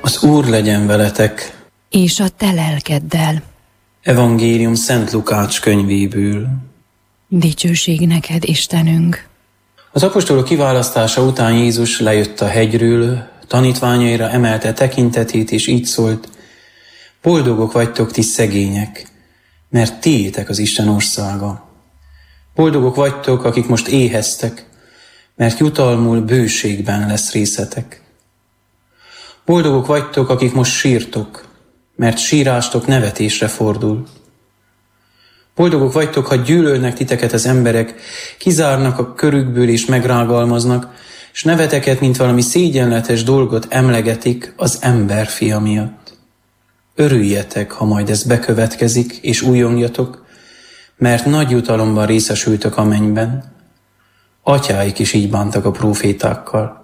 Az Úr legyen veletek, és a te lelkeddel. Evangélium Szent Lukács könyvéből. Dicsőség neked, Istenünk! Az apostolok kiválasztása után Jézus lejött a hegyről, tanítványaira emelte tekintetét, és így szólt: boldogok vagytok ti szegények, mert tiétek az Isten országa. Boldogok vagytok, akik most éheztek, mert jutalmul bőségben lesz részetek. Boldogok vagytok, akik most sírtok, mert sírástok nevetésre fordul. Boldogok vagytok, ha gyűlölnek titeket az emberek, kizárnak a körükből és megrágalmaznak, és neveteket, mint valami szégyenletes dolgot emlegetik az emberfia miatt. Örüljetek, ha majd ez bekövetkezik, és újongjatok, mert nagy jutalomban részesültök a mennyben. Atyáik is így bántak a prófétákkal.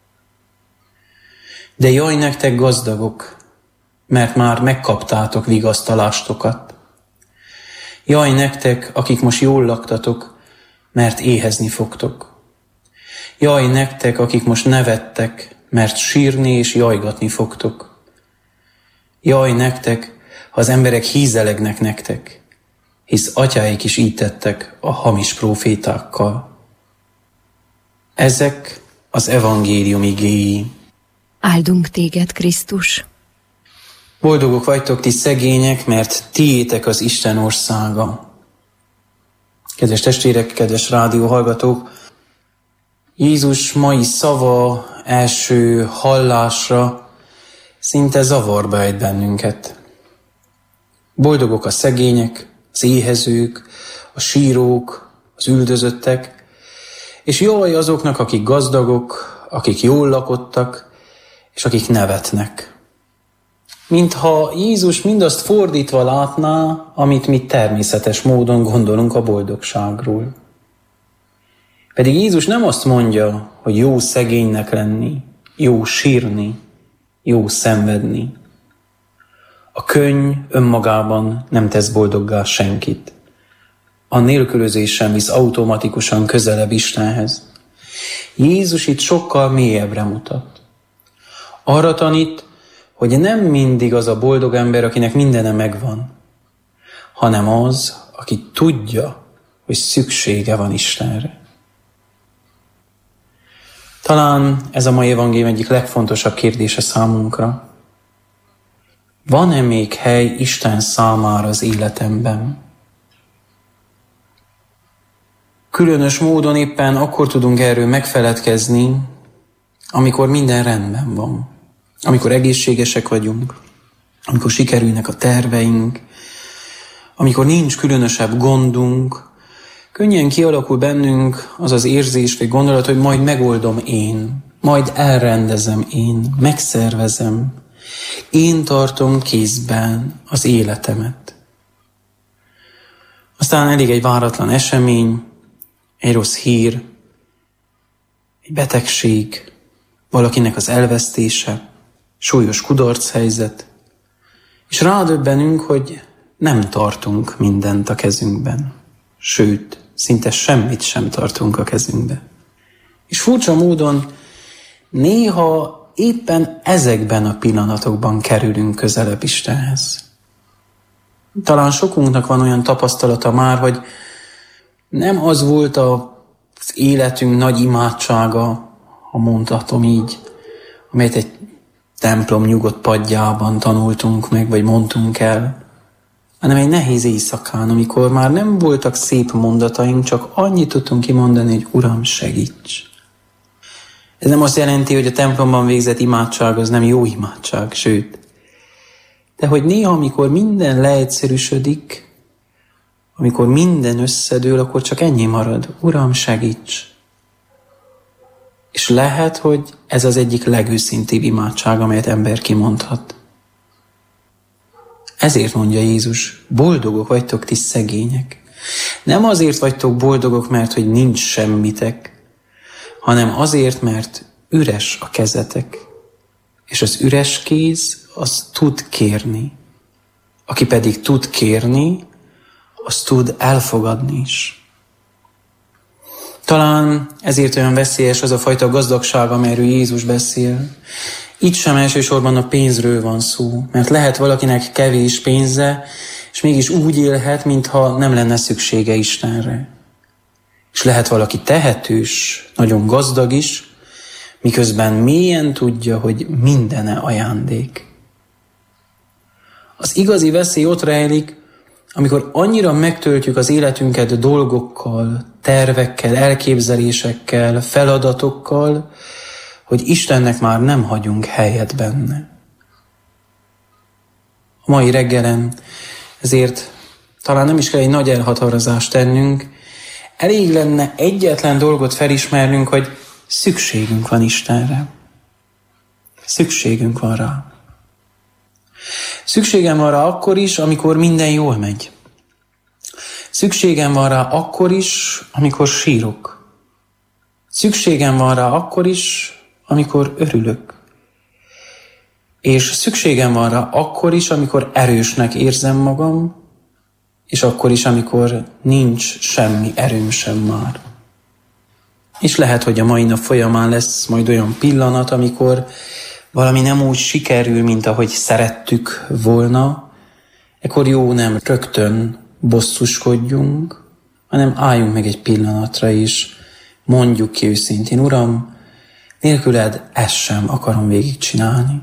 De jaj nektek gazdagok, mert már megkaptátok vigasztalástokat. Jaj nektek, akik most jól laktatok, mert éhezni fogtok. Jaj nektek, akik most nevettek, mert sírni és jajgatni fogtok. Jaj nektek, ha az emberek hízelegnek nektek, hisz atyáik is így tettek a hamis prófétákkal. Ezek az evangélium igéi. Áldunk téged, Krisztus! Boldogok vagytok ti szegények, mert tiétek az Isten országa. Kedves testvérek, kedves rádióhallgatók! Jézus mai szava első hallásra szinte zavarba ejt bennünket. Boldogok a szegények, az éhezők, a sírók, az üldözöttek, és jaj azoknak, akik gazdagok, akik jól lakottak, és akik nevetnek. Mintha Jézus mindazt fordítva látná, amit mi természetes módon gondolunk a boldogságról. Pedig Jézus nem azt mondja, hogy jó szegénynek lenni, jó sírni, jó szenvedni. A könny önmagában nem tesz boldoggá senkit. A nélkülözés sem visz automatikusan közelebb Istenhez. Jézus itt sokkal mélyebbre mutat. Arra tanít, hogy nem mindig az a boldog ember, akinek mindene megvan, hanem az, aki tudja, hogy szüksége van Istenre. Talán ez a mai evangélium egyik legfontosabb kérdése számunkra. Van-e még hely Isten számára az életemben? Különös módon éppen akkor tudunk erről megfeledkezni, amikor minden rendben van. Amikor egészségesek vagyunk, amikor sikerülnek a terveink, amikor nincs különösebb gondunk, könnyen kialakul bennünk az az érzés vagy gondolat, hogy majd megoldom én, majd elrendezem én, megszervezem, én tartom kézben az életemet. Aztán elég egy váratlan esemény, egy rossz hír, egy betegség, valakinek az elvesztése, súlyos kudarchelyzet, és rádöbbenünk, hogy nem tartunk mindent a kezünkben. Sőt, szinte semmit sem tartunk a kezünkbe. És furcsa módon néha éppen ezekben a pillanatokban kerülünk közelebb Istenhez. Talán sokunknak van olyan tapasztalata már, hogy nem az volt az életünk nagy imádsága, ha mondhatom így, amelyet egy templom nyugodt padjában tanultunk meg, vagy mondtunk el, hanem egy nehéz éjszakán, amikor már nem voltak szép mondataink, csak annyit tudtunk kimondani, hogy Uram, segíts! Ez nem azt jelenti, hogy a templomban végzett imádság az nem jó imádság, sőt, de hogy néha, amikor minden leegyszerűsödik, amikor minden összedől, akkor csak ennyi marad. Uram, segíts! És lehet, hogy ez az egyik legőszintébb imádság, amelyet ember kimondhat. Ezért mondja Jézus, boldogok vagytok ti szegények. Nem azért vagytok boldogok, mert hogy nincs semmitek, hanem azért, mert üres a kezetek. És az üres kéz, az tud kérni. Aki pedig tud kérni, az tud elfogadni is. Talán ezért olyan veszélyes az a fajta gazdagság, amelyről Jézus beszél. Itt sem elsősorban a pénzről van szó, mert lehet valakinek kevés pénze, és mégis úgy élhet, mintha nem lenne szüksége Istenre. És lehet valaki tehetős, nagyon gazdag is, miközben mélyen tudja, hogy mindene ajándék. Az igazi veszély ott rejlik, amikor annyira megtöltjük az életünket dolgokkal, tervekkel, elképzelésekkel, feladatokkal, hogy Istennek már nem hagyunk helyet benne. A mai reggelen ezért talán nem is kell egy nagy elhatározást tennünk, elég lenne egyetlen dolgot felismernünk, hogy szükségünk van Istenre. Szükségünk van rá. Szükségem van rá akkor is, amikor minden jól megy. Szükségem van rá akkor is, amikor sírok. Szükségem van rá akkor is, amikor örülök. És szükségem van rá akkor is, amikor erősnek érzem magam, és akkor is, amikor nincs semmi erőm sem már. És lehet, hogy a mai nap folyamán lesz majd olyan pillanat, amikor valami nem úgy sikerül, mint ahogy szerettük volna, ekkor jó nem rögtön bosszuskodjunk, hanem álljunk meg egy pillanatra is, mondjuk ki őszintén, Uram, nélküled ezt sem akarom végigcsinálni.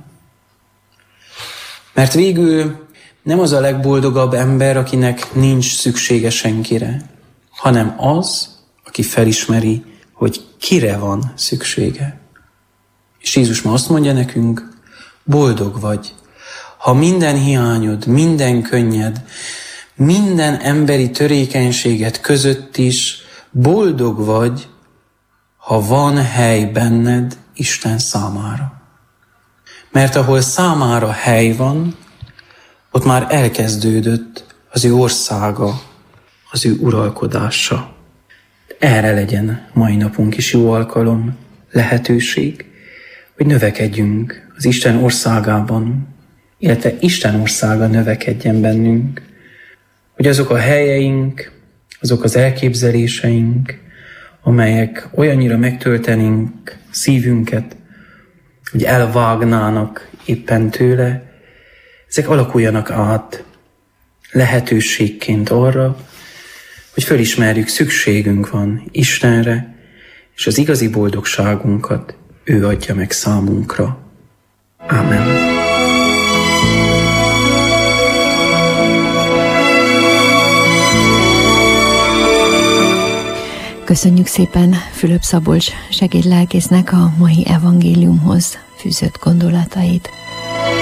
Mert végül nem az a legboldogabb ember, akinek nincs szüksége senkire, hanem az, aki felismeri, hogy kire van szüksége. És Jézus ma azt mondja nekünk, boldog vagy, ha minden hiányod, minden könnyed, minden emberi törékenységet között is boldog vagy, ha van hely benned Isten számára. Mert ahol számára hely van, ott már elkezdődött az ő országa, az ő uralkodása. Erre legyen mai napunk is jó alkalom, lehetőség, hogy növekedjünk az Isten országában, illetve Isten országa növekedjen bennünk, hogy azok a helyeink, azok az elképzeléseink, amelyek olyannyira megtöltenénk szívünket, hogy elvágnának éppen tőle, ezek alakuljanak át lehetőségként arra, hogy fölismerjük, szükségünk van Istenre, és az igazi boldogságunkat ő adja meg számunkra. Ámen. Köszönjük szépen Fülöp Szabolcs segédlelkésznek a mai evangéliumhoz fűzött gondolatait.